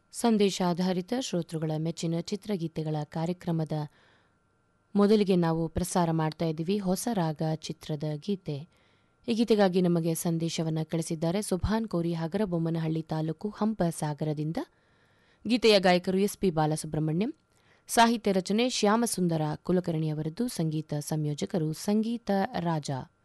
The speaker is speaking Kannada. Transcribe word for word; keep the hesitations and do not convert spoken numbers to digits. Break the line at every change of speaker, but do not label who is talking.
ಸಂದೇಶಾಧಾರಿತ ಶ್ರೋತೃಗಳ ಮೆಚ್ಚಿನ ಚಿತ್ರಗೀತೆಗಳ ಕಾರ್ಯಕ್ರಮದ ಮೊದಲಿಗೆ ನಾವು ಪ್ರಸಾರ ಮಾಡ್ತಾ ಇದ್ದೀವಿ ಹೊಸ ರಾಗ ಚಿತ್ರದ ಗೀತೆ. ಈ ಗೀತೆಗಾಗಿ ನಮಗೆ ಸಂದೇಶವನ್ನು ಕಳಿಸಿದ್ದಾರೆ ಸುಭಾನ್ ಕೋರಿ, ಹಗರಬೊಮ್ಮನಹಳ್ಳಿ ತಾಲೂಕು, ಹಂಪಸಾಗರದಿಂದ. ಗೀತೆಯ ಗಾಯಕರು ಎಸ್ ಪಿ ಬಾಲಸುಬ್ರಹ್ಮಣ್ಯಂ, ಸಾಹಿತ್ಯ ರಚನೆ ಶ್ಯಾಮಸುಂದರ ಕುಲಕರ್ಣಿಯವರದ್ದು, ಸಂಗೀತ ಸಂಯೋಜಕರು ಸಂಗೀತ ರಾಜ.